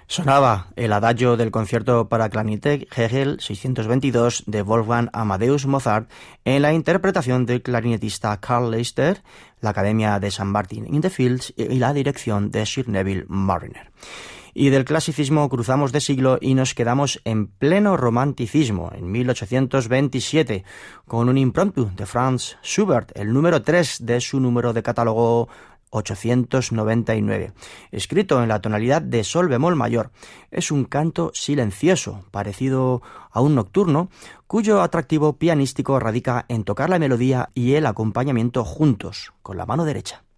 Sonaba el adagio del concierto para clarinete Hegel 622 de Wolfgang Amadeus Mozart en la interpretación del clarinetista Carl Leister, la Academia de St. Martin in the Fields y la dirección de Sir Neville Marriner. Y del clasicismo cruzamos de siglo y nos quedamos en pleno romanticismo, en 1827, con un impromptu de Franz Schubert, el número 3 de su número de catálogo 899, escrito en la tonalidad de sol bemol mayor. Es un canto silencioso, parecido a un nocturno, cuyo atractivo pianístico radica en tocar la melodía y el acompañamiento juntos, con la mano derecha.